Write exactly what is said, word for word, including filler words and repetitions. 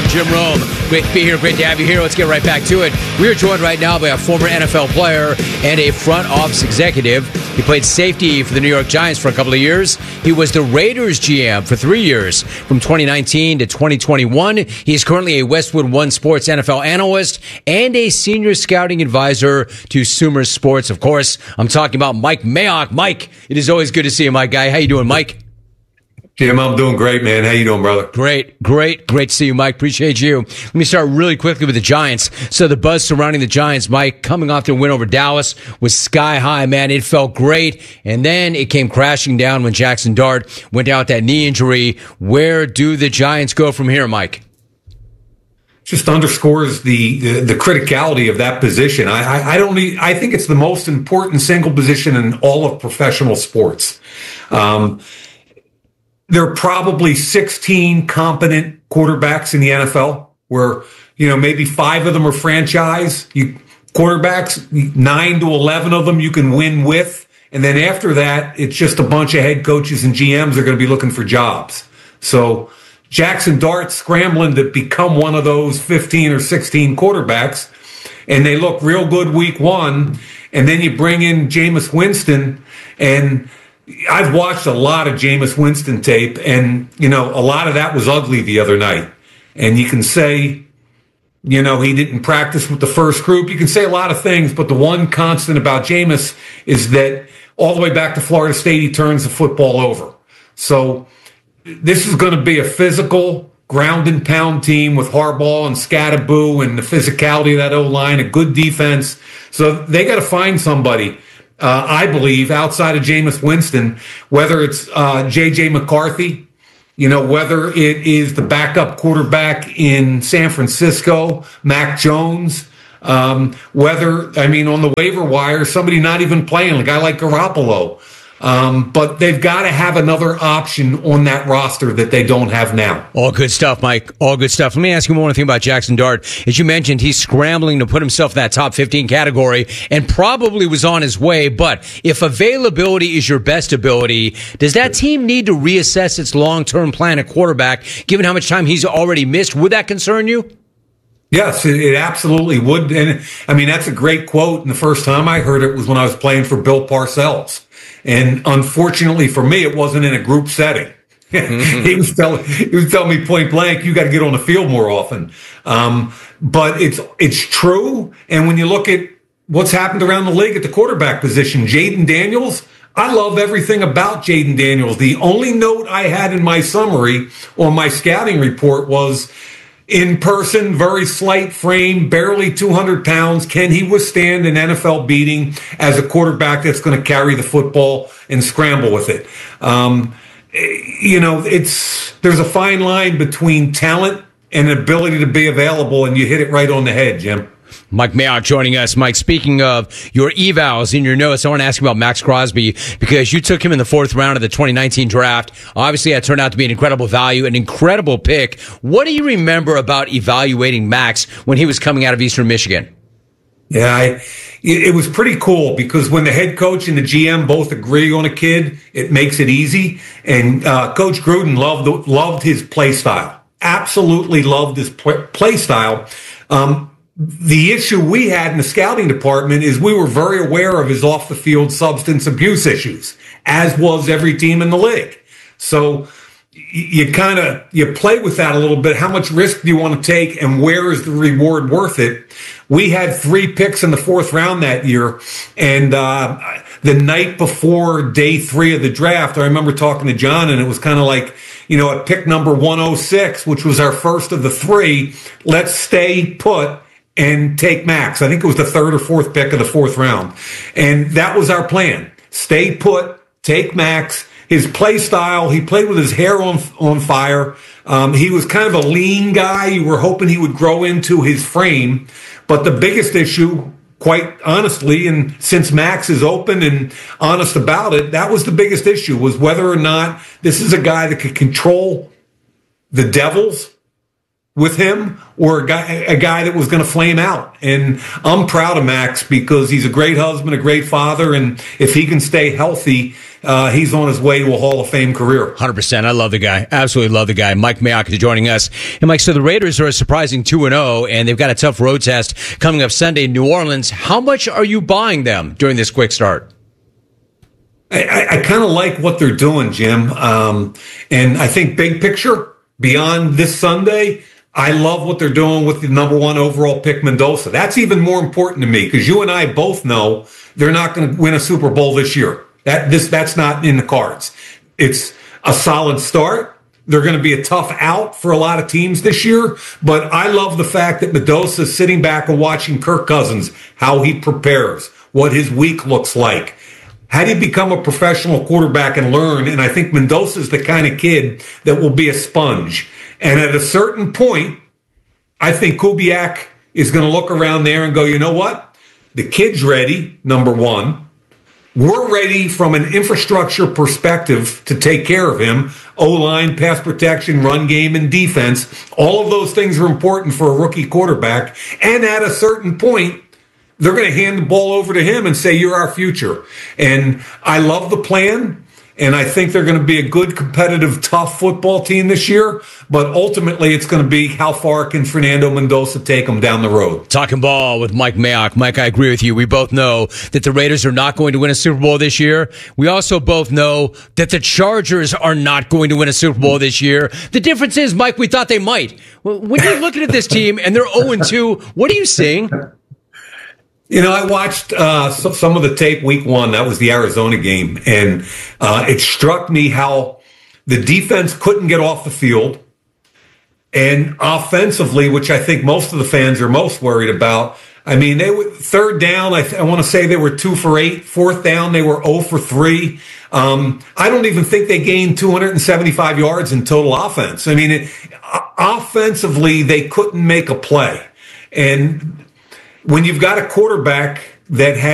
Jim Rome. Great to be here. Great to have you here. Let's get right back to it. We are joined right now by a former N F L player and a front office executive. He played safety for the New York Giants for a couple of years. He was the Raiders G M for three years, from twenty nineteen to twenty twenty-one. He is currently a Westwood One Sports N F L analyst and a senior scouting advisor to Sumer Sports. Of course, I'm talking about Mike Mayock. Mike, it is always good to see you, my guy. How you doing, Mike? Jim, I'm doing great, man. How you doing, brother? Great, great, great to see you, Mike. Appreciate you. Let me start really quickly with the Giants. So the buzz surrounding the Giants, Mike, coming off their win over Dallas was sky high, man. It felt great. And then it came crashing down when Jackson Dart went out with that knee injury. Where do the Giants go from here, Mike? Just underscores the, the, the criticality of that position. I, I, I don't need, I think it's the most important single position in all of professional sports. Um, There are probably sixteen competent quarterbacks in the N F L where, you know, maybe five of them are franchise you, quarterbacks, nine to eleven of them you can win with. And then after that, it's just a bunch of head coaches and G Ms are going to be looking for jobs. So Jackson Dart scrambling to become one of those fifteen or sixteen quarterbacks, and they look real good week one. And then you bring in Jameis Winston, and I've watched a lot of Jameis Winston tape, and, you know, a lot of that was ugly the other night. And you can say, you know, he didn't practice with the first group. You can say a lot of things, but the one constant about Jameis is that all the way back to Florida State, he turns the football over. So this is going to be a physical, ground and pound team with Harbaugh and Scatterboo and the physicality of that O-line, a good defense. So they got to find somebody. Uh, I believe, outside of Jameis Winston, whether it's uh, J J McCarthy, you know, whether it is the backup quarterback in San Francisco, Mac Jones, um, whether, I mean, on the waiver wire, somebody not even playing, a guy like Garoppolo. Um, but they've got to have another option on that roster that they don't have now. All good stuff, Mike. All good stuff. Let me ask you one more thing about Jackson Dart. As you mentioned, he's scrambling to put himself in that top fifteen category and probably was on his way. But if availability is your best ability, does that team need to reassess its long-term plan at quarterback, given how much time he's already missed? Would that concern you? Yes, it, it absolutely would. And I mean, that's a great quote. And the first time I heard it was when I was playing for Bill Parcells. And unfortunately for me, it wasn't in a group setting. Mm-hmm. he was telling he was telling me point blank, you got to get on the field more often. Um, but it's it's true. And when you look at what's happened around the league at the quarterback position, Jayden Daniels, I love everything about Jayden Daniels. The only note I had in my summary on my scouting report was, in person, very slight frame, barely two hundred pounds. Can he withstand an N F L beating as a quarterback that's going to carry the football and scramble with it? Um, you know, it's there's a fine line between talent and ability to be available, and you hit it right on the head, Jim. Mike Mayock joining us. Mike, speaking of your evals in your notes, I want to ask you about Max Crosby, because you took him in the fourth round of the twenty nineteen draft. Obviously, that turned out to be an incredible value, an incredible pick. What do you remember about evaluating Max when he was coming out of Eastern Michigan? Yeah, I, it was pretty cool, because when the head coach and the G M both agree on a kid, it makes it easy. And uh, Coach Gruden loved loved his play style. Absolutely loved his play style. Um, The issue we had in the scouting department is we were very aware of his off-the-field substance abuse issues, as was every team in the league. So you kind of, you play with that a little bit. How much risk do you want to take, and where is the reward worth it? We had three picks in the fourth round that year, and uh, the night before day three of the draft, I remember talking to John, and it was kind of like, you know, at pick number one oh six, which was our first of the three, let's stay put and take Max. I think it was the third or fourth pick of the fourth round. And that was our plan. Stay put, take Max. His play style, he played with his hair on on fire. Um, he was kind of a lean guy. You were hoping he would grow into his frame. But the biggest issue, quite honestly, and since Max is open and honest about it, that was the biggest issue, was whether or not this is a guy that could control the Devils with him, or a guy, a guy that was going to flame out. And I'm proud of Max, because he's a great husband, a great father, and if he can stay healthy, uh, he's on his way to a Hall of Fame career. one hundred percent. I love the guy. Absolutely love the guy. Mike Mayock is joining us. And Mike, so the Raiders are a surprising two and oh, and they've got a tough road test coming up Sunday in New Orleans. How much are you buying them during this quick start? I, I, I kind of like what they're doing, Jim. Um, and I think big picture, beyond this Sunday, I love what they're doing with the number one overall pick, Mendoza. That's even more important to me because you and I both know they're not going to win a Super Bowl this year. That this that's not in the cards. It's a solid start. They're going to be a tough out for a lot of teams this year. But I love the fact that Mendoza is sitting back and watching Kirk Cousins, how he prepares, what his week looks like. How do you become a professional quarterback and learn? And I think Mendoza is the kind of kid that will be a sponge. And at a certain point, I think Kubiak is going to look around there and go, you know what? The kid's ready, number one. We're ready from an infrastructure perspective to take care of him. O-line, pass protection, run game, and defense. All of those things are important for a rookie quarterback. And at a certain point, they're going to hand the ball over to him and say, you're our future. And I love the plan. And I think they're going to be a good, competitive, tough football team this year. But ultimately, it's going to be how far can Fernando Mendoza take them down the road. Talking ball with Mike Mayock. Mike, I agree with you. We both know that the Raiders are not going to win a Super Bowl this year. We also both know that the Chargers are not going to win a Super Bowl this year. The difference is, Mike, we thought they might. When you're looking at this team and they're oh and two, what are you seeing? You know, I watched uh, some of the tape week one. That was the Arizona game. And uh, it struck me how the defense couldn't get off the field. And offensively, which I think most of the fans are most worried about, I mean, they were third down. I, th- I want to say they were two for eight. Fourth down, they were oh for three. Um, I don't even think they gained two hundred seventy-five yards in total offense. I mean, it, offensively, they couldn't make a play. And when you've got a quarterback that has